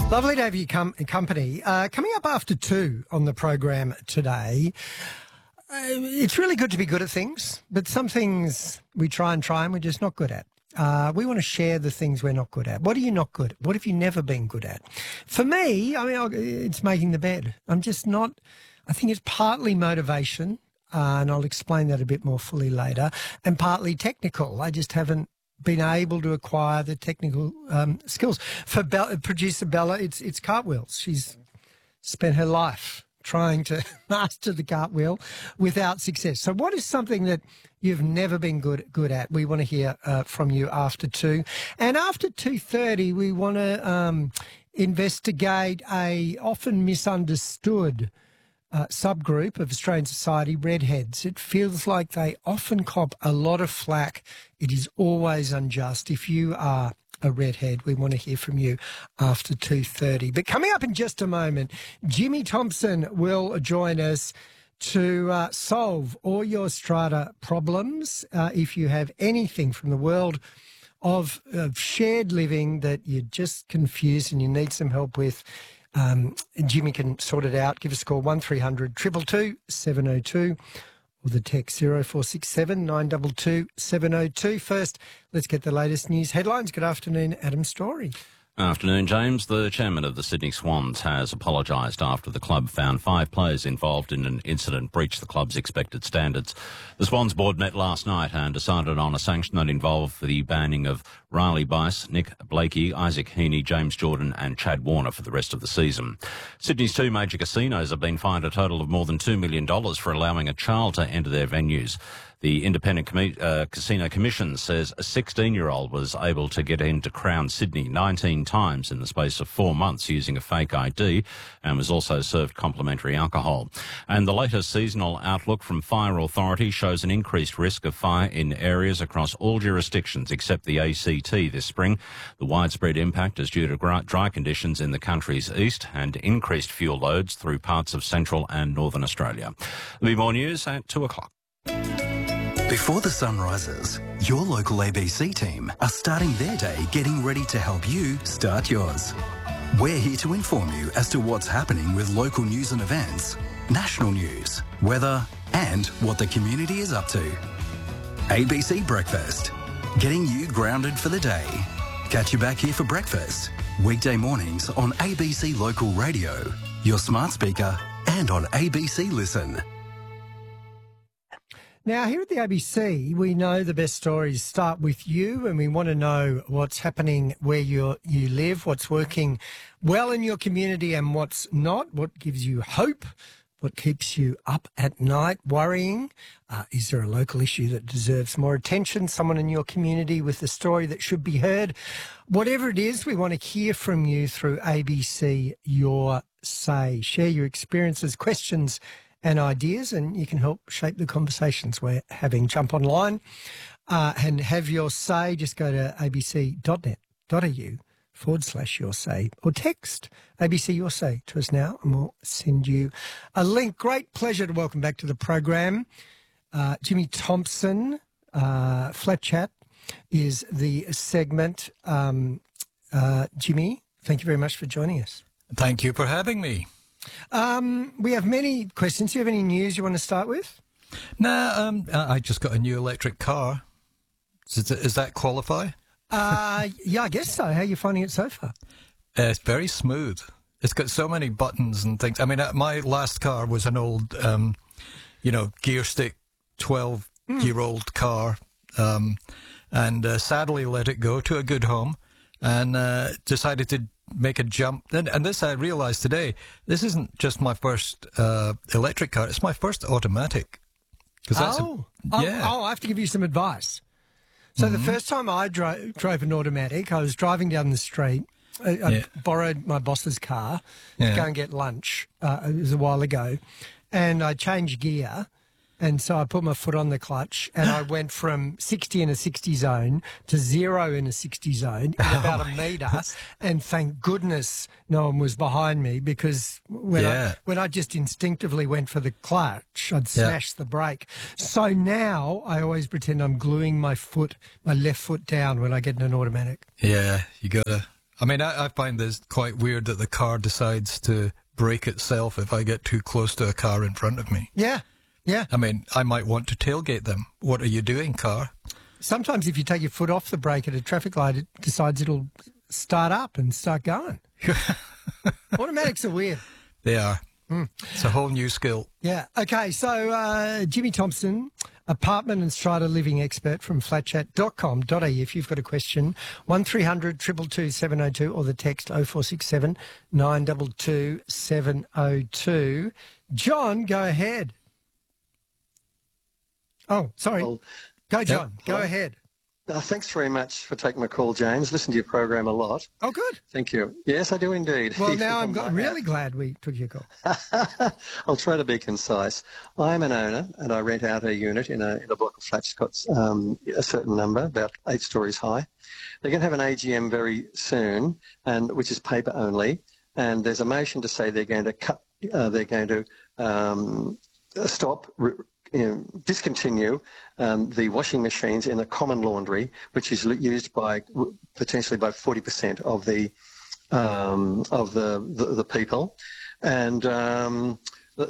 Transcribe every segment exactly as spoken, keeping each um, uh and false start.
Lovely to have you com- company. Uh, coming up after two on the program today, uh, it's really good to be good at things, but some things we try and try and we're just not good at. Uh, we want to share the things we're not good at. What are you not good at? What have you never been good at? For me, I mean, it's making the bed. I'm just not, I think it's partly motivation, uh, and I'll explain that a bit more fully later, and partly technical. I just haven't been able to acquire the technical um, skills. For Bella, producer Bella, it's it's cartwheels. She's spent her life trying to master the cartwheel without success. So what is something that you've never been good good at? We want to hear uh, from you after two. And after two thirty, we want to um, investigate a often misunderstood Uh, subgroup of Australian society, redheads. It feels like they often cop a lot of flack. It is always unjust. If you are a redhead, we want to hear from you after two thirty. But coming up in just a moment, Jimmy Thompson will join us to uh, solve all your strata problems. Uh, if you have anything from the world of, of shared living that you're just confused and you need some help with, Um, Jimmy can sort it out. Give us a call, one three hundred two two two seven oh two or the text zero four six seven nine two two seven oh two. First, let's get the latest news headlines. Good afternoon, Adam Story. Afternoon, James. The chairman of the Sydney Swans has apologised after the club found five players involved in an incident breached the club's expected standards. The Swans board met last night and decided on a sanction that involved the banning of Riley Bice, Nick Blakey, Isaac Heaney, James Jordan and Chad Warner for the rest of the season. Sydney's two major casinos have been fined a total of more than two million dollars for allowing a child to enter their venues. The Independent Com- uh, Casino Commission says a sixteen-year-old was able to get into Crown Sydney nineteen times in the space of four months using a fake I D and was also served complimentary alcohol. And the latest seasonal outlook from Fire Authority shows an increased risk of fire in areas across all jurisdictions except the A C T this spring. The widespread impact is due to dry conditions in the country's east and increased fuel loads through parts of central and northern Australia. There'll be more news at two o'clock. Before the sun rises, your local A B C team are starting their day getting ready to help you start yours. We're here to inform you as to what's happening with local news and events, national news, weather, and what the community is up to. A B C Breakfast, getting you grounded for the day. Catch you back here for breakfast, weekday mornings on A B C Local Radio, your smart speaker, and on A B C Listen. Now, here at the A B C, we know the best stories start with you, and we want to know what's happening where you you live, what's working well in your community and what's not, what gives you hope, what keeps you up at night worrying. Uh, is there a local issue that deserves more attention, someone in your community with a story that should be heard? Whatever it is, we want to hear from you through A B C Your Say. Share your experiences, questions and ideas, and you can help shape the conversations we're having. Jump online uh, and have your say. Just go to abc.net.au forward slash your say or text A B C Your Say to us now and we'll send you a link. Great pleasure to welcome back to the program uh, Jimmy Thompson. Uh, Flat Chat is the segment. Um, uh, Jimmy, thank you very much for joining us. Thank you for having me. Um, we have many questions. Do you have any news you want to start with? Nah, um, I just got a new electric car. Does, does that qualify? Uh, yeah, I guess so. How are you finding it so far? Uh, it's very smooth. It's got so many buttons and things. I mean, uh, my last car was an old, um, you know, gear stick, twelve-year-old mm. car, um, and uh, sadly let it go to a good home and uh, decided to make a jump. And, and this I realized today, this isn't just my first uh, electric car, it's my first automatic. That's oh, a, yeah. oh, oh, I have to give you some advice. So mm-hmm. the first time I dro- drove an automatic, I was driving down the street. I, I yeah. borrowed my boss's car yeah. to go and get lunch. Uh, it was a while ago. And I changed gear. And so I put my foot on the clutch and I went from sixty in a sixty zone to zero in a sixty zone in about oh a metre. Goodness. And thank goodness no one was behind me, because when, yeah. I, when I just instinctively went for the clutch, I'd smash yeah. the brake. So now I always pretend I'm gluing my foot, my left foot down when I get in an automatic. Yeah, you got to I mean, I, I find this quite weird that the car decides to brake itself if I get too close to a car in front of me. Yeah, yeah. I mean, I might want to tailgate them. What are you doing, car? Sometimes if you take your foot off the brake at a traffic light, it decides it'll start up and start going. Automatics are weird. They are. Mm. It's a whole new skill. Yeah. Okay, so uh, Jimmy Thompson, apartment and strata living expert from flat chat dot com dot a u. If you've got a question, one three hundred two two two seven oh two or the text oh four six seven nine two two seven oh two. John, go ahead. Oh, sorry. Well, go, John. Yep. Go ahead. Uh, thanks very much for taking my call, James. Listen to your program a lot. Oh, good. Thank you. Yes, I do indeed. Well, If now I I'm go- might really glad we took your call. add. I'll try to be concise. I'm an owner and I rent out a unit in a, in a block of flats got um, a certain number, about eight stories high. They're going to have an A G M very soon, and which is paper only. And there's a motion to say they're going to cut, uh, they're going to um, stop. Re- You know, discontinue um, the washing machines in the common laundry, which is used by potentially by forty percent of the um, of the, the the people, and um,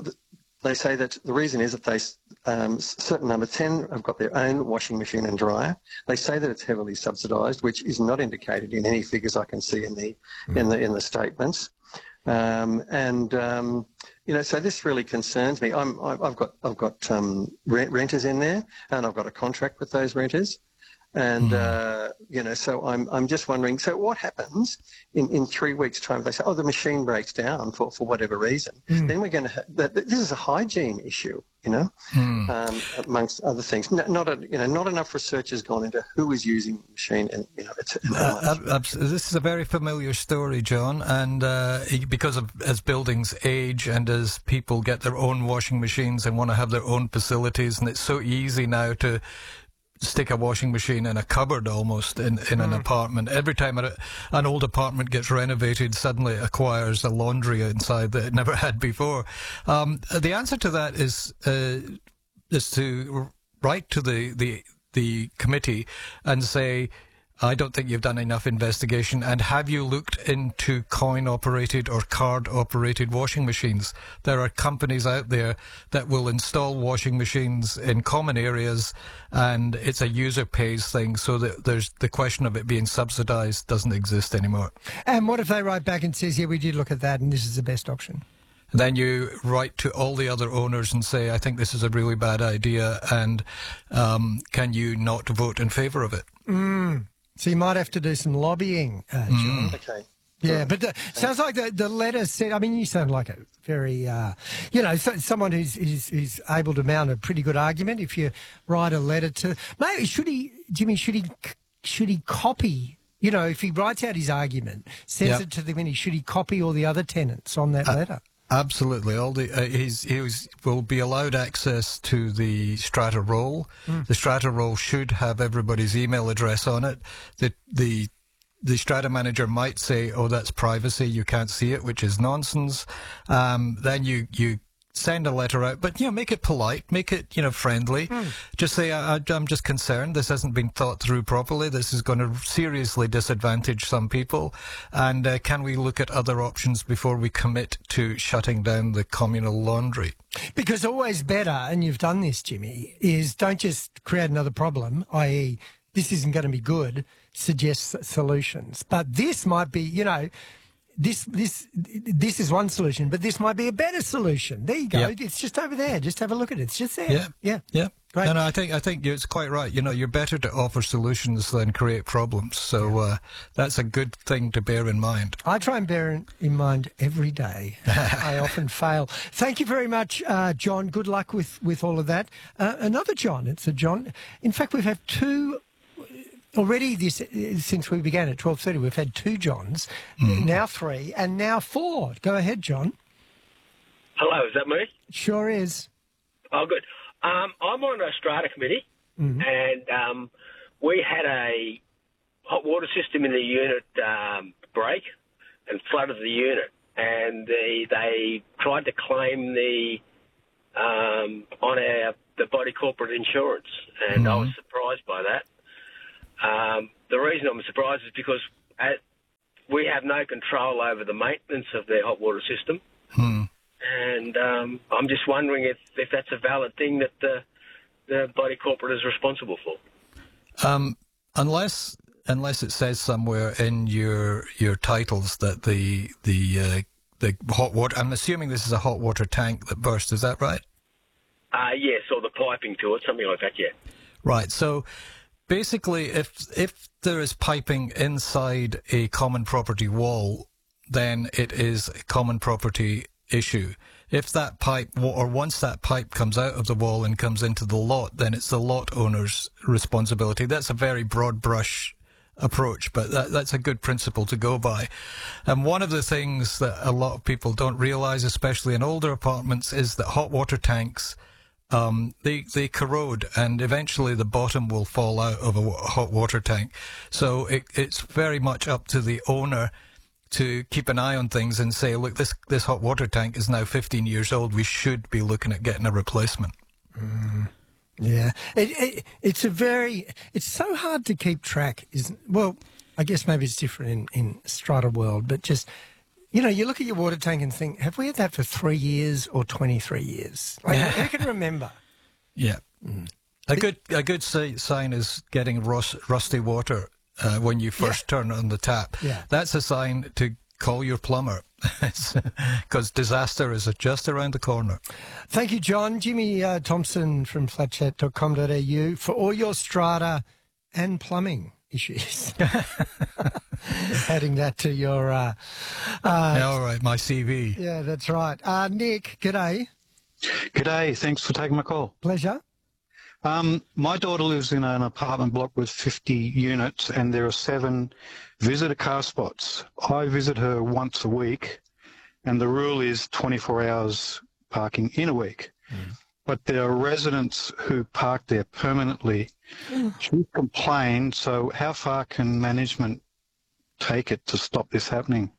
they say that the reason is that they um, certain number ten have got their own washing machine and dryer. They say that it's heavily subsidised, which is not indicated in any figures I can see in the mm. in the in the statements. Um, and um, you know, so this really concerns me. I'm, I've got, I've got um, rent, renters in there, and I've got a contract with those renters, and mm. uh, you know, so I'm, I'm just wondering. So what happens in, in three weeks' time? If they say, oh, the machine breaks down for, for whatever reason, mm. then we're going to. Ha- that, this is a hygiene issue, you know, mm. um, amongst other things. Not, not a, you know, not enough research has gone into who is using the machine, and you know, it's. Uh, ab- this is a very familiar story, John, and uh, because of as buildings age and as people get their own washing machines and want to have their own facilities, and it's so easy now to stick a washing machine in a cupboard almost in, in an mm. apartment. Every time a, an old apartment gets renovated, suddenly it acquires a laundry inside that it never had before. Um, the answer to that is uh, is to write to the, the the committee and say, I don't think you've done enough investigation, and have you looked into coin-operated or card-operated washing machines? There are companies out there that will install washing machines in common areas, and it's a user-pays thing, so that there's the question of it being subsidised doesn't exist anymore. And what if they write back and says, yeah, we did look at that, and this is the best option? And then you write to all the other owners and say, I think this is a really bad idea, and um, can you not vote in favour of it? Mm. So you might have to do some lobbying, uh, John. Mm. Okay. Yeah, but the, sounds like the, the letter said, I mean, you sound like a very, uh, you know, so, someone who's, who's, who's able to mount a pretty good argument. If you write a letter to, maybe should he, Jimmy, should he, should he copy, you know, if he writes out his argument, sends yep. it to the committee, should he copy all the other tenants on that uh, letter? Absolutely. All the uh, he's, he was, will be allowed access to the strata roll. Mm. The strata roll should have everybody's email address on it. The the the strata manager might say, "Oh, that's privacy. You can't see it," which is nonsense. Um, then you you send a letter out, but you know, make it polite, make it you know friendly. Mm. Just say, I, "I'm just concerned. This hasn't been thought through properly. This is going to seriously disadvantage some people. And uh, can we look at other options before we commit to shutting down the communal laundry?" Because always better, and you've done this, Jimmy, is don't just create another problem, that is, this isn't going to be good. Suggest solutions, but this might be, you know. This this this is one solution, but this might be a better solution. There you go. Yep. It's just over there. Just have a look at it. It's just there. Yeah, yeah, yeah. Great. No, no, I think I think it's quite right. You know, you're better to offer solutions than create problems. So uh, that's a good thing to bear in mind. I try and bear in, in mind every day. I often fail. Thank you very much, uh, John. Good luck with with all of that. Uh, another John. It's a John. In fact, we've had two. Already, this since we began at twelve thirty, we've had two Johns, mm. now three, and now four. Go ahead, John. Hello, is that me? Sure is. Oh, good. Um, I'm on a strata committee, mm-hmm. and um, we had a hot water system in the unit um, break and flooded the unit, and the, they tried to claim the um, on our the body corporate insurance, and mm-hmm. I was surprised by that. Um, the reason I'm surprised is because at, we have no control over the maintenance of their hot water system. Hmm. And um, I'm just wondering if, if that's a valid thing that the, the body corporate is responsible for. Um, unless unless it says somewhere in your your titles that the the uh, the hot water. I'm assuming this is a hot water tank that burst. Is that right? Uh, yes, or the piping to it, something like that. Yeah. Right. So basically, if if there is piping inside a common property wall, then it is a common property issue. If that pipe, or once that pipe comes out of the wall and comes into the lot, then it's the lot owner's responsibility. That's a very broad brush approach, but that, that's a good principle to go by. And one of the things that a lot of people don't realize, especially in older apartments, is that hot water tanks, um, they, they corrode, and eventually the bottom will fall out of a hot water tank. So it, it's very much up to the owner to keep an eye on things and say, look, this this hot water tank is now fifteen years old. We should be looking at getting a replacement. Mm, yeah. It, it, it's a very, it's so hard to keep track, isn't Well, I guess maybe it's different in, in Strata world, but just, you know, you look at your water tank and think, have we had that for three years or twenty-three years? Like, who can remember? Yeah. Mm. A good a good sign is getting rust, rusty water Uh, when you first yeah. turn on the tap. Yeah. That's a sign to call your plumber, because disaster is just around the corner. Thank you, John. Jimmy uh, Thompson from flat chat dot com dot a u for all your strata and plumbing issues. Adding that to your... Uh, uh, yeah, all right, my C V. Yeah, that's right. Uh, Nick, g'day. G'day, thanks for taking my call. Pleasure. Um, my daughter lives in an apartment block with fifty units, and there are seven visitor car spots. I visit her once a week, and the rule is twenty-four hours parking in a week. Mm. But there are residents who park there permanently. Mm. She's complained, so how far can management take it to stop this happening?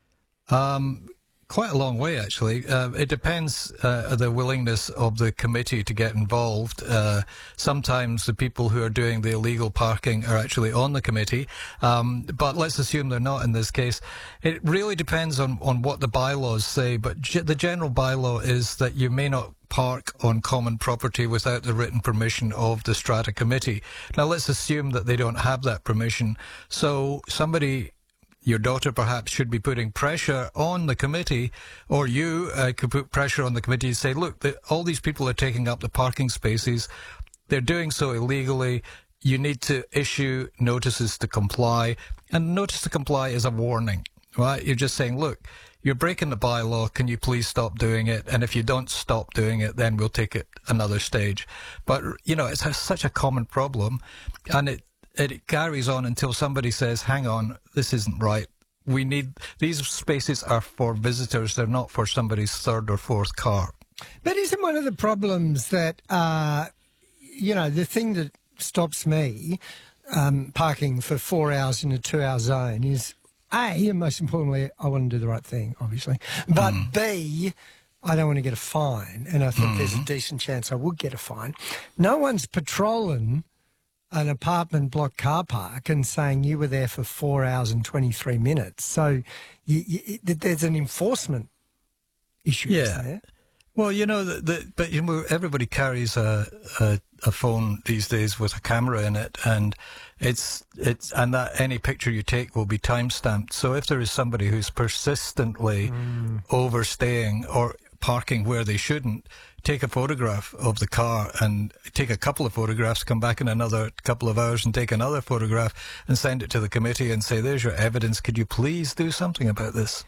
Um, quite a long way, actually. Uh, it depends uh, the willingness of the committee to get involved. Uh, sometimes the people who are doing the illegal parking are actually on the committee, um, but let's assume they're not in this case. It really depends on, on what the bylaws say, but g- the general bylaw is that you may not park on common property without the written permission of the Strata Committee. Now, let's assume that they don't have that permission. So somebody... Your daughter perhaps should be putting pressure on the committee, or you uh, could put pressure on the committee to say, look, the, all these people are taking up the parking spaces. They're doing so illegally. You need to issue notices to comply. And notice to comply is a warning, right? You're just saying, look, you're breaking the bylaw. Can you please stop doing it? And if you don't stop doing it, then we'll take it another stage. But, you know, it's a, such a common problem. And it, It carries on until somebody says, hang on, this isn't right. We need, these spaces are for visitors. They're not for somebody's third or fourth car. But isn't one of the problems that, uh, you know, the thing that stops me um, parking for four hours in a two-hour zone is, A, and most importantly, I want to do the right thing, obviously, but mm. B, I don't want to get a fine, and I think mm. there's a decent chance I would get a fine. No one's patrolling an apartment block car park and saying you were there for four hours and twenty-three minutes. So you, you, there's an enforcement issue, yeah. isn't there? Well, you know, the, the, but you know, everybody carries a, a a phone these days with a camera in it, and it's it's and that any picture you take will be time stamped. So if there is somebody who's persistently mm. overstaying or parking where they shouldn't, take a photograph of the car and take a couple of photographs, come back in another couple of hours and take another photograph and send it to the committee and say, there's your evidence. Could you please do something about this?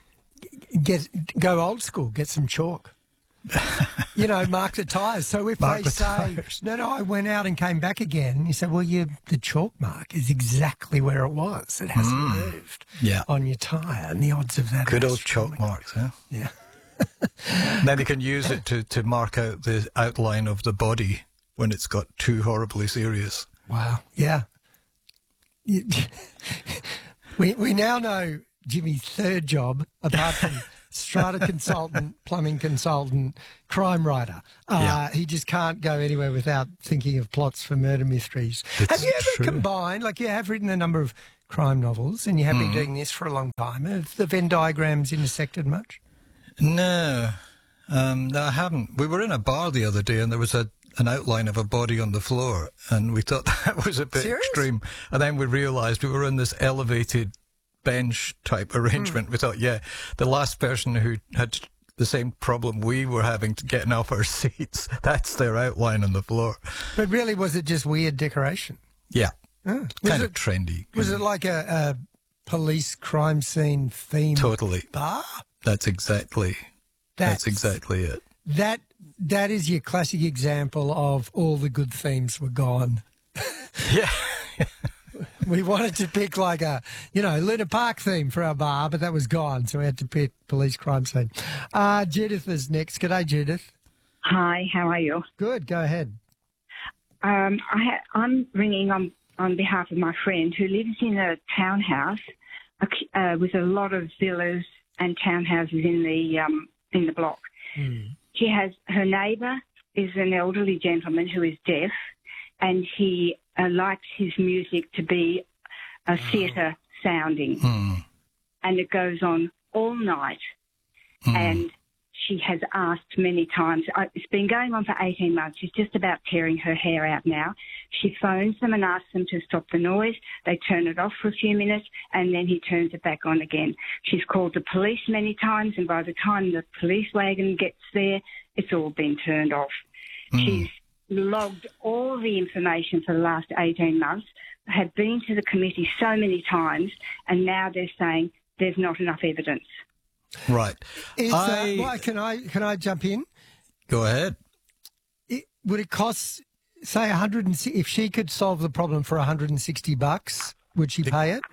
Get go old school, get some chalk. You know, mark the tyres. So if mark they the say, tires. no, no, I went out and came back again, you say, well, you, the chalk mark is exactly where it was. It hasn't mm. moved yeah. on your tyre, and the odds of that Good are old chalk marks, huh? Yeah. Then they can use it to, to mark out the outline of the body when it's got too horribly serious. Wow. Yeah. we we now know Jimmy's third job, apart from strata consultant, plumbing consultant, crime writer. Uh, Yeah. He just can't go anywhere without thinking of plots for murder mysteries. It's have you ever true. combined, like you have written a number of crime novels and you have been doing this for a long time, have the Venn diagrams intersected much? No, um, no, I haven't. We were in a bar the other day and there was a an outline of a body on the floor and we thought that was a bit Serious? extreme. And then we realised we were in this elevated bench type arrangement. We thought, yeah, the last person who had the same problem we were having to getting off our seats, that's their outline on the floor. But really, was it just weird decoration? Yeah, Oh. Was kind it, of trendy. was it like a, a police crime scene theme Totally. bar? That's exactly, that's, exactly it. That that is your classic example of all the good themes were gone. Yeah. We wanted to pick like a, you know, Luna Park theme for our bar, but that was gone, so we had to pick police crime scene. Uh, Judith is next. G'day, Judith. Hi, how are you? Good, go ahead. Um, I ha- I'm ringing on, on behalf of my friend who lives in a townhouse uh, with a lot of villas and townhouses in the um, in the block. Mm. She has her neighbour is an elderly gentleman who is deaf, and he uh, likes his music to be a theatre sounding, Mm. and it goes on all night. Mm. And she has asked many times. I- It's been going on for eighteen months. She's just about tearing her hair out now. She phones them and asks them to stop the noise. They turn it off for a few minutes, and then he turns it back on again. She's called the police many times, and by the time the police wagon gets there, it's all been turned off. Mm. She's logged all the information for the last eighteen months, had been to the committee so many times, and now they're saying there's not enough evidence. Right. Is, I- uh, why, can I can I jump in? Go ahead. It, would it cost, say, one hundred and if she could solve the problem for one hundred sixty bucks, would she pay it?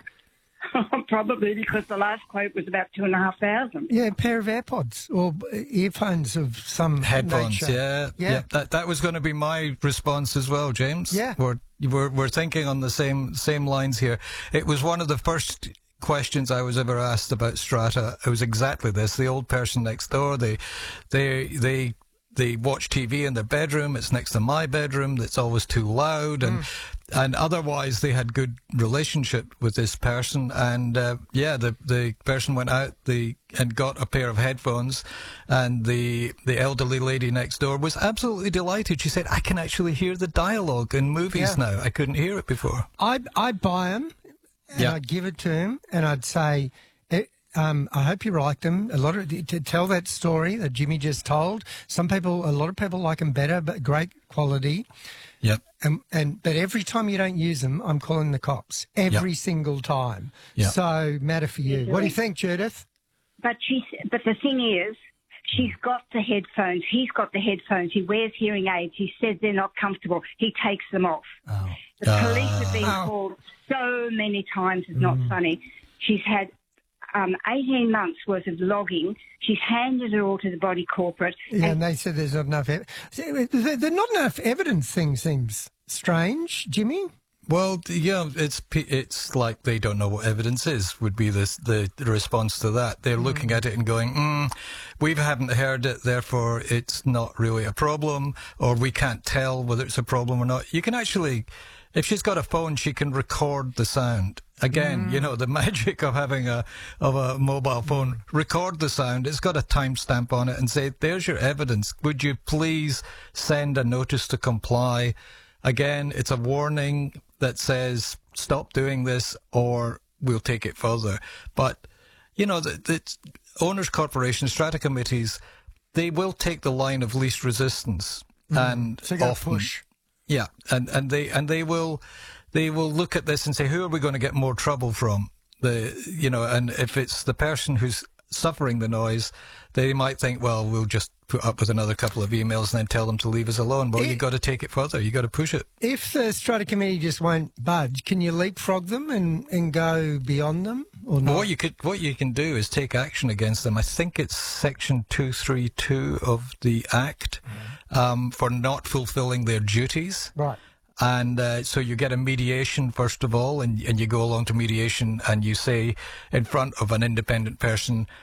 Probably, because the last quote was about two and a half thousand. Yeah, a pair of AirPods or earphones of some Headphones, nature. yeah, Yeah. yeah. That that was going to be my response as well, James. Yeah. we're we're we're thinking on the same same lines here. It was one of the first questions I was ever asked about Strata. It was exactly this: the old person next door. They they they they watch T V in their bedroom. It's next to my bedroom. That's always too loud, and Mm. and otherwise they had good relationship with this person. And uh, yeah, the the person went out the and got a pair of headphones, and the the elderly lady next door was absolutely delighted. She said, "I can actually hear the dialogue in movies Yeah. now. I couldn't hear it before." I'd, I'd buy them and Yeah. I'd give it to him and I'd say, eh, um, I hope you like them. A lot of to tell that story that Jimmy just told. Some people, a lot of people like them better, but great quality. Yep. And, and but every time you don't use them, I'm calling the cops. Every single time. Yep. So matter for you. What do you think, Judith? But she's, but the thing is, she's got the headphones. He's got the headphones. He wears hearing aids. He says they're not comfortable. He takes them off. Oh. The police have been Oh. called so many times. It's not funny. She's had um, eighteen months worth of logging. She's handed it all to the body corporate. Yeah, and and they said there's not enough. Ev- the, the not enough evidence thing seems strange, Jimmy. Well, yeah, it's p- it's like they don't know what evidence is. Would be this the, the response to that? They're looking at it and going, mm, "We haven't heard it, therefore it's not really a problem," or "We can't tell whether it's a problem or not." You can actually, if she's got a phone, she can record the sound. Again, you know, the magic of having a of a mobile phone. Record the sound. It's got a timestamp on it and say, "There's your evidence. Would you please send a notice to comply?" Again, it's a warning that says, stop doing this or we'll take it further. But, you know, the, the owners' corporations, strata committees, they will take the line of least resistance. And So you got to often, push. yeah, and, and they and they will they will look at this and say, who are we going to get more trouble from? The you know, and if it's the person who's suffering the noise, they might think, well, we'll just put up with another couple of emails and then tell them to leave us alone. Well, It- you've got to take it further. You've got to push it. If the strata committee just won't budge, can you leapfrog them and, and go beyond them or not? What you could, what you can do is take action against them. I think it's Section two thirty-two of the Act um, for not fulfilling their duties. Right. And uh, so you get a mediation, first of all, and, and you go along to mediation and you say in front of an independent person,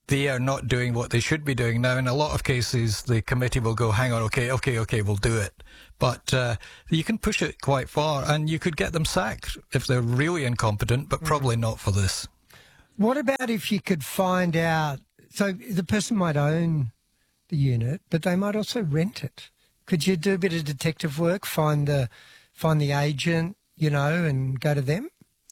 they are not doing what they should be doing. Now, in a lot of cases, the committee will go, hang on, okay, okay, okay, we'll do it. But uh, you can push it quite far, and you could get them sacked if they're really incompetent, but probably not for this. What about if you could find out, so the person might own the unit, but they might also rent it. Could you do a bit of detective work, find the find the agent, you know, and go to them?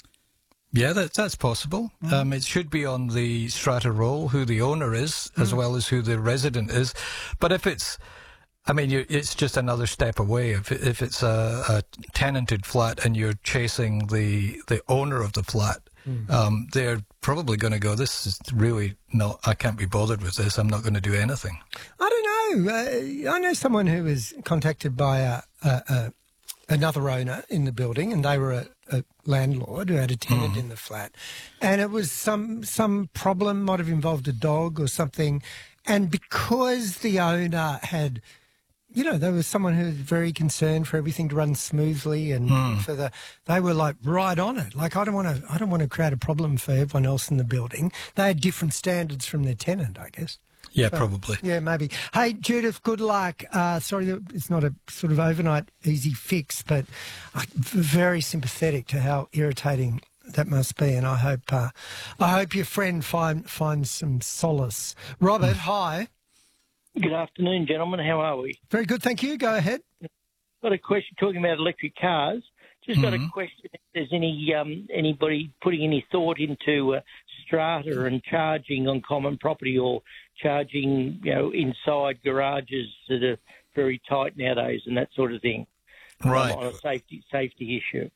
Yeah, that, that's possible. Mm. Um, it should be on the strata roll who the owner is, mm. as well as who the resident is. But if it's, I mean, you, it's just another step away. If, if it's a, a tenanted flat and you're chasing the, the owner of the flat, mm. um, they're probably going to go, this is really not, I can't be bothered with this. I'm not going to do anything. I don't know. Uh, I know someone who was contacted by a, a, a another owner in the building, and they were a, a landlord who had a tenant mm. in the flat, and it was some some problem, might have involved a dog or something, and because the owner had, you know, there was someone who was very concerned for everything to run smoothly, and mm. for the, they were like right on it. Like, I don't want to, I don't want to create a problem for everyone else in the building. They had different standards from their tenant, I guess. Yeah, so, probably. Yeah, maybe. Hey, Judith, good luck. Uh, sorry, it's not a sort of overnight easy fix, but I'm very sympathetic to how irritating that must be, and I hope uh, I hope your friend find finds some solace. Robert, hi. Good afternoon, gentlemen. How are we? Very good, thank you. Go ahead. Got a question talking about electric cars. Just got mm-hmm. a question if there's any um, anybody putting any thought into uh, strata and charging on common property, or charging, you know, inside garages that are very tight nowadays and that sort of thing. Right. Um, on a safety safety issue.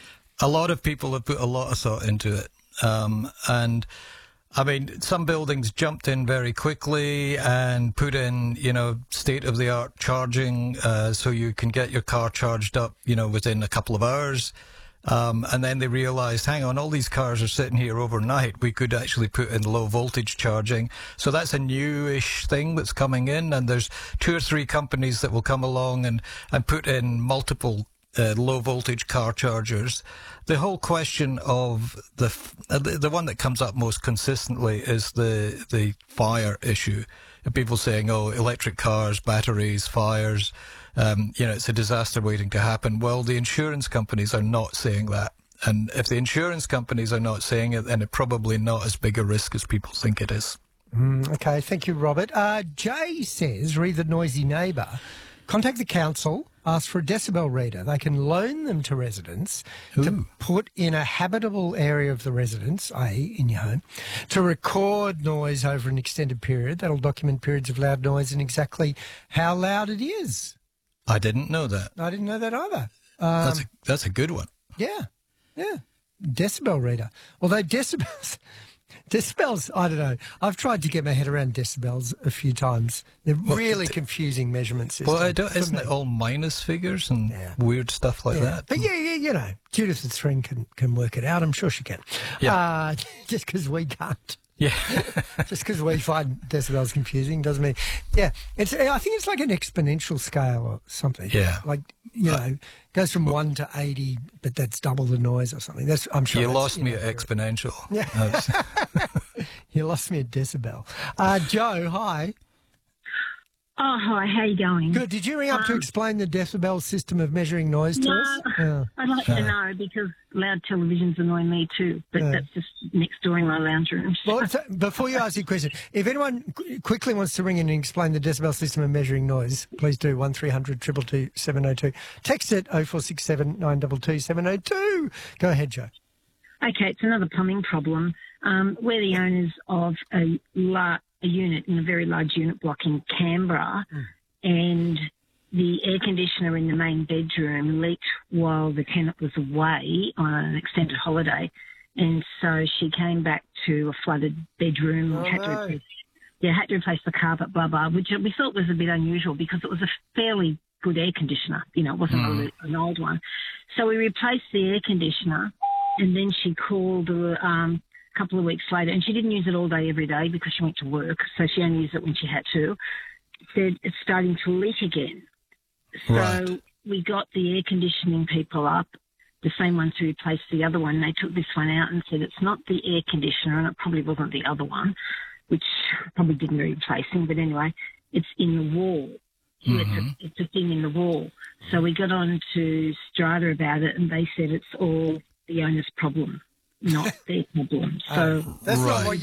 A lot of people have put a lot of thought into it. Um, and, I mean, some buildings jumped in very quickly and put in, you know, state-of-the-art charging uh, so you can get your car charged up, you know, within a couple of hours. Um, and then they realised, hang on, all these cars are sitting here overnight. We could actually put in low voltage charging. So that's a newish thing that's coming in. And there's two or three companies that will come along and, and put in multiple uh, low voltage car chargers. The whole question of the, uh, the the one that comes up most consistently is the the fire issue. And people saying, oh, electric cars, batteries, fires. Um, you know, it's a disaster waiting to happen. Well, the insurance companies are not saying that. And if the insurance companies are not saying it, then it's probably not as big a risk as people think it is. Mm, okay, thank you, Robert. Uh, Jay says, read the noisy neighbour. Contact the council, ask for a decibel reader. They can loan them to residents Ooh. to put in a habitable area of the residence, that is in your home, to record noise over an extended period. That'll document periods of loud noise and exactly how loud it is. I didn't know that. I didn't know that either. Um, that's, a, that's a good one. Yeah, yeah. Decibel reader. Although decibels, decibels, I don't know. I've tried to get my head around decibels a few times. They're well, really d- confusing measurement systems. Well, I don't, isn't me. it all minus figures and yeah. weird stuff like yeah. that? But yeah, yeah, you know, Judith the String can, can work it out. I'm sure she can. Yeah. Uh, just because we can't. Yeah. Just because we find decibels confusing doesn't mean, yeah. It's. I think it's like an exponential scale or something. Yeah. Like, you know, uh, goes from well, one to eighty, but that's double the noise or something. That's I'm sure. You lost you me know, at exponential. Yeah. You lost me at decibel. Uh, Joe, hi. Oh, hi, how you going? Good. Did you ring up um, to explain the decibel system of measuring noise to no, us? Oh. I'd like to know, because loud televisions annoy me too, but yeah. that's just next door in my lounge room. Well, so before you ask your question, if anyone qu- quickly wants to ring in and explain the decibel system of measuring noise, please do one three hundred two two two seven oh two. Text it oh four six seven nine two two seven oh two. Go ahead, Joe. Okay, it's another plumbing problem. Um, we're the owners of a large... a unit in a very large unit block in Canberra, mm. and the air conditioner in the main bedroom leaked while the tenant was away on an extended holiday, and so she came back to a flooded bedroom. Oh, had no. to replace, yeah, had to replace the carpet, blah blah, which we thought was a bit unusual because it was a fairly good air conditioner. You know, it wasn't mm. a, an old one. So we replaced the air conditioner, and then she called the. Um, couple of weeks later, and she didn't use it all day every day because she went to work, so she only used it when she had to. Said it's starting to leak again. So right. we got the air conditioning people up, the same ones who replaced the other one. They took this one out and said it's not the air conditioner, and it probably wasn't the other one. which probably didn't need replacing, but anyway, it's in the wall. Mm-hmm. It's, a, it's a thing in the wall. So we got on to Strata about it, and they said it's all the owner's problem, not their problem. So That's Right. not what